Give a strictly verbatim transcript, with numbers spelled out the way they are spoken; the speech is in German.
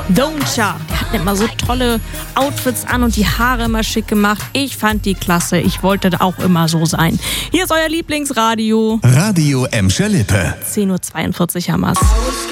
Doja. Die hatten immer so tolle Outfits an und die Haare immer schick gemacht. Ich fand die klasse. Ich wollte auch immer so sein. Hier ist euer Lieblingsradio. Radio Emscher Lippe. zehn Uhr zweiundvierzig haben wir's.